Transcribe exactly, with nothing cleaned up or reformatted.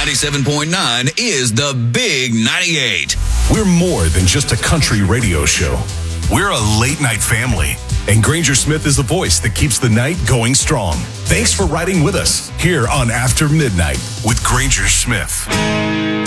ninety-seven point nine is the Big ninety-eight. We're more than just a country radio show. We're a late-night family. And Granger Smith is the voice that keeps the night going strong. Thanks for riding with us here on After Midnight with Granger Smith.